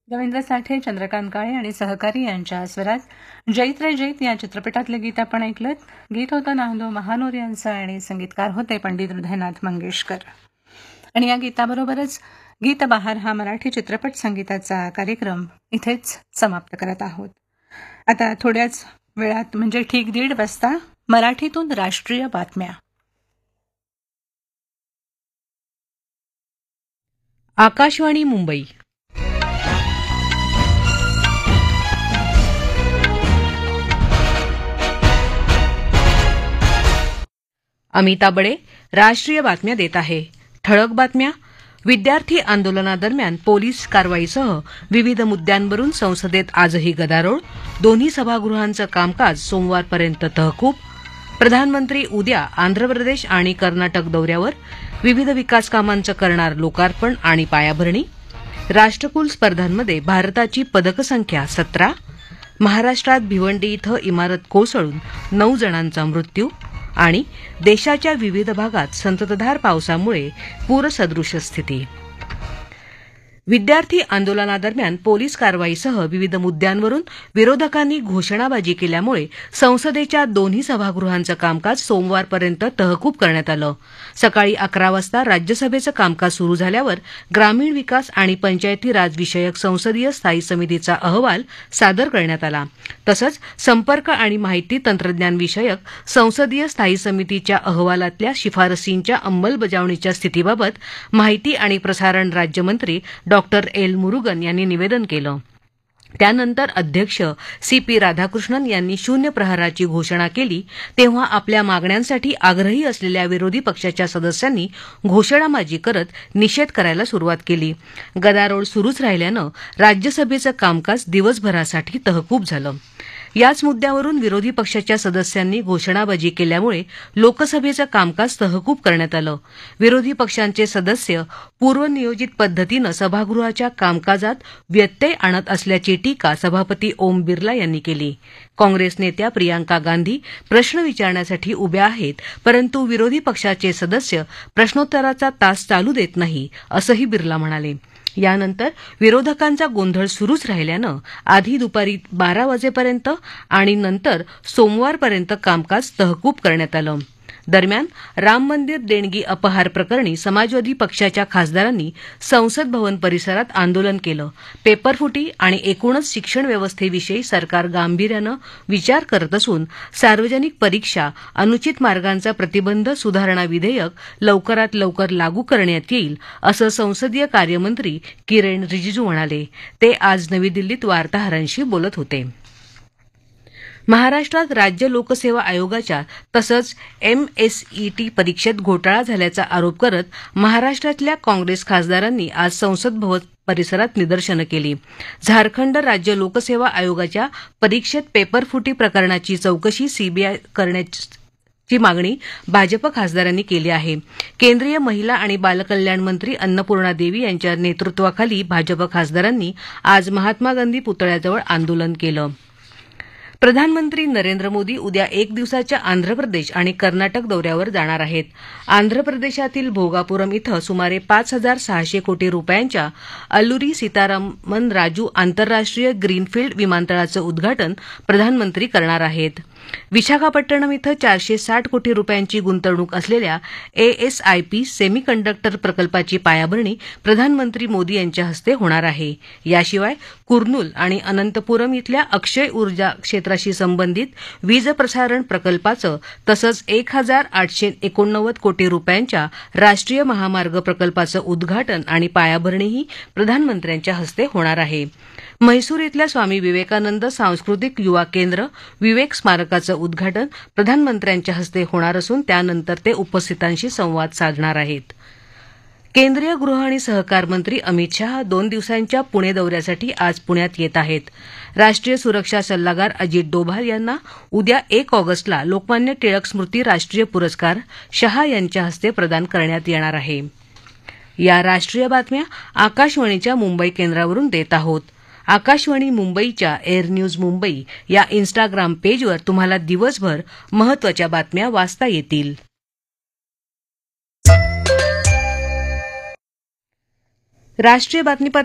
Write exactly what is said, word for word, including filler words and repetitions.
रवींद्र साठे, चंद्रकांत काळे आणि सहकारी यांच्या स्वरात जैत रे जैत या चित्रपटातलं गीत आपण ऐकलं. गीत होतं नांदो महानोर यांचं आणि संगीतकार होते पंडित हृदयनाथ मंगेशकर. आणि या गीताबरोबरच गीत बहार हा मराठी चित्रपट संगीताचा कार्यक्रम इथेच समाप्त करत आहोत. आता थोड्याच वेळात म्हणजे ठीक दीड वाजता मराठीतून राष्ट्रीय बातम्या. आकाशवाणी मुंबई. अमिता बडे राष्ट्रीय बातम्या देत आहे. ठळक बातम्या. विद्यार्थी आंदोलनादरम्यान पोलीस कारवाईसह विविध मुद्द्यांवरून संसदेत आजही गदारोळ. दोन्ही सभागृहांचं कामकाज सोमवारपर्यंत तहकूब. प्रधानमंत्री उद्या आंध्र प्रदेश आणि कर्नाटक दौऱ्यावर. विविध विकास कामांचं करणार लोकार्पण आणि पायाभरणी. राष्ट्रकुल स्पर्धांमध्ये भारताची पदकसंख्या सतरा. महाराष्ट्रात भिवंडी इथं इमारत कोसळून नऊ जणांचा मृत्यू. आणि देशाच्या विविध भागात संततधार पावसामुळे पूरसदृश स्थिती. विद्यार्थी आंदोलनादरम्यान पोलीस कारवाईसह विविध मुद्द्यांवरून विरोधकांनी घोषणाबाजी केल्यामुळे संसदेच्या दोन्ही सभागृहांचं कामकाज सोमवारपर्यंत तहकूब करण्यात आलं. सकाळी अकरा वाजता राज्यसभेचं कामकाज सुरू झाल्यावर ग्रामीण विकास आणि पंचायती राज विषयक संसदीय स्थायी समितीचा अहवाल सादर करण्यात आला. तसंच संपर्क आणि माहिती तंत्रज्ञान विषयक संसदीय स्थायी समितीच्या अहवालातल्या शिफारसींच्या अंमलबजावणीच्या स्थितीबाबत माहिती आणि प्रसारण राज्यमंत्री डॉक्टर एल मुरुगन यांनी निवेदन केलं. त्यानंतर अध्यक्ष सी पी राधाकृष्णन यांनी शून्य प्रहराची घोषणा केली. तेव्हा आपल्या मागण्यांसाठी आग्रही असलेल्या विरोधी पक्षाच्या सदस्यांनी घोषणाबाजी करत निषेध करायला सुरुवात केली. गदारोळ सुरूच राहिल्यानं राज्यसभेचं कामकाज दिवसभरासाठी तहकूब झालं. याच मुद्द्यावरून विरोधी पक्षाच्या सदस्यांनी घोषणाबाजी केल्यामुळे लोकसभेचं कामकाज तहकूब करण्यात आलं. विरोधी पक्षांचे सदस्य पूर्वनियोजित पद्धतीनं सभागृहाच्या कामकाजात व्यत्यय आणत असल्याची टीका सभापती ओम बिर्ला यांनी केली. काँग्रेस नेत्या प्रियांका गांधी प्रश्न विचारण्यासाठी उभ्या आहेत, परंतु विरोधी पक्षाचे सदस्य प्रश्नोत्तराचा तास चालू देत नाही, असंही बिर्ला म्हणाले. यानंतर विरोधकांचा गोंधळ सुरूच राहिल्यानं आधी दुपारी बारा वाजेपर्यंत आणि नंतर सोमवारपर्यंत कामकाज तहकूब करण्यात आलं. दरम्यान राम मंदिर देणगी अपहार प्रकरणी समाजवादी पक्षाच्या खासदारांनी संसद भवन परिसरात आंदोलन केलं. पेपरफुटी आणि एकूणच शिक्षण व्यवस्थेविषयी सरकार गांभीर्यानं विचार करत असून सार्वजनिक परीक्षा, अनुचित मार्गांचा प्रतिबंध सुधारणा विधेयक लवकरात लवकर लागू करण्यात येईल, असं संसदीय कार्यमंत्री किरेन रिजिजू म्हणाले. ते आज नवी दिल्लीत वार्ताहरांशी बोलत होते. महाराष्ट्रात राज्य लोकसेवा आयोगाच्या तसंच एमएसईटी परीक्षेत घोटाळा झाल्याचा आरोप करत महाराष्ट्रातल्या काँग्रेस खासदारांनी आज संसद भवन परिसरात निदर्शनं केली. झारखंड राज्य लोकसेवा आयोगाच्या परीक्षेत पेपरफुटी प्रकरणाची चौकशी सीबीआय करण्याची मागणी भाजप खासदारांनी केली आहे. केंद्रीय महिला आणि बालकल्याण मंत्री अन्नपूर्णा देवी यांच्या नेतृत्वाखाली भाजप खासदारांनी आज महात्मा गांधी पुतळ्याजवळ आंदोलन केलं. प्रधानमंत्री नरेंद्र मोदी उद्या एक दिवसाच्या आंध्र प्रदेश आणि कर्नाटक दौऱ्यावर जाणार आहेत. आंध्र प्रदेशातील भोगापुरम इथं सुमारे पाच हजार सहाशे कोटी रुपयांच्या अल्लुरी सीतारामन राजू आंतरराष्ट्रीय ग्रीनफील्ड विमानतळाचं उद्घाटन प्रधानमंत्री करणार आहेत. विशाखापट्टणम इथं चारशे साठ कोटी रुपयांची गुंतवणूक असलेल्या एएसआयपी सेमीकंडक्टर प्रकल्पाची पायाभरणी प्रधानमंत्री मोदी यांच्या हस्ते होणार आहे. याशिवाय कुर्नूल आणि अनंतपुरम इथल्या अक्षय ऊर्जा क्षेत्राशी संबंधित वीज प्रसारण प्रकल्पाचं तसंच एक हजार आठशे एकोणनव्वद कोटी रुपयांच्या राष्ट्रीय महामार्ग प्रकल्पाचं उद्घाटन आणि पायाभरणीही प्रधानमंत्र्यांच्या हस्ते होणार आहे. म्हैसूर इथल्या स्वामी विवेकानंद सांस्कृतिक युवा केंद्र विवेक स्मारकाचं उद्घाटन प्रधानमंत्र्यांच्या हस्ते होणार असून त्यानंतर ते उपस्थितांशी संवाद साधणार आहेत. केंद्रीय गृह आणि सहकार मंत्री अमित शहा दोन दिवसांच्या पुणे दौऱ्यासाठी आज पुण्यात येत आहेत. राष्ट्रीय सुरक्षा सल्लागार अजित डोभाल यांना उद्या एक ऑगस्टला लोकमान्य टिळक स्मृती राष्ट्रीय पुरस्कार शहा यांच्या हस्ते प्रदान करण्यात येणार आहे. या राष्ट्रीय बातम्या आकाशवाणीच्या मुंबई केंद्रावरून देत आहोत. आकाशवाणी मुंबईच्या एअर न्यूज मुंबई या इन्स्टाग्राम पेजवर तुम्हाला दिवसभर महत्त्वाच्या बातम्या वाचता येतील. राष्ट्रीय बातमीपत्र